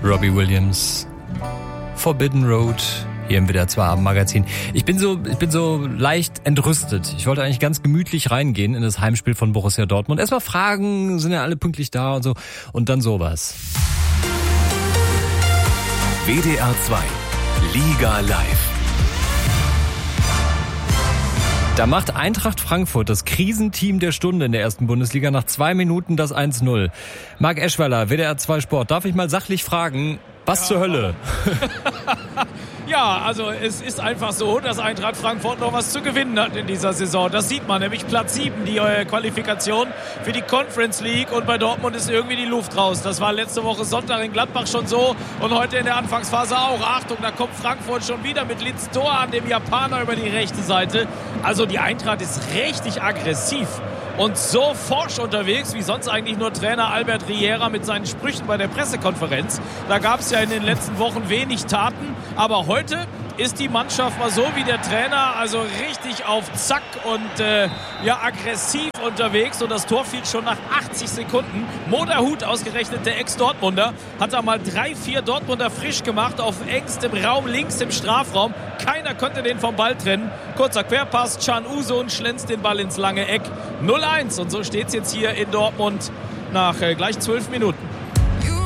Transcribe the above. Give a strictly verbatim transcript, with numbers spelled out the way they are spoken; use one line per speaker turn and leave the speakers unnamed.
Robbie Williams, Forbidden Road, hier im W D R zwei Abendmagazin. Ich bin so, ich bin so leicht entrüstet. Ich wollte eigentlich ganz gemütlich reingehen in das Heimspiel von Borussia Dortmund. Erstmal fragen, sind ja alle pünktlich da und so. Und dann sowas.
W D R zwei Liga Live.
Da macht Eintracht Frankfurt, das Krisenteam der Stunde in der ersten Bundesliga, nach zwei Minuten das eins null. Marc Eschweiler, W D R zwei Sport. Darf ich mal sachlich fragen, was ja. zur Hölle?
Ja, also es ist einfach so, dass Eintracht Frankfurt noch was zu gewinnen hat in dieser Saison. Das sieht man, nämlich Platz sieben, die äh, Qualifikation für die Conference League. Und bei Dortmund ist irgendwie die Luft raus. Das war letzte Woche Sonntag in Gladbach schon so und heute in der Anfangsphase auch. Achtung, da kommt Frankfurt schon wieder mit Litz Tor an dem Japaner über die rechte Seite. Also die Eintracht ist richtig aggressiv und so forsch unterwegs, wie sonst eigentlich nur Trainer Albert Riera mit seinen Sprüchen bei der Pressekonferenz. Da gab es ja in den letzten Wochen wenig Taten, aber heute ist die Mannschaft mal so wie der Trainer, also richtig auf Zack und äh, ja aggressiv unterwegs. Und das Tor fiel schon nach achtzig Sekunden. Moderhut, ausgerechnet der Ex-Dortmunder, hat da mal drei, vier Dortmunder frisch gemacht auf engstem Raum, links im Strafraum. Keiner konnte den vom Ball trennen. Kurzer Querpass, Can Uzun schlänzt den Ball ins lange Eck. null eins und so steht es jetzt hier in Dortmund nach äh, gleich zwölf Minuten.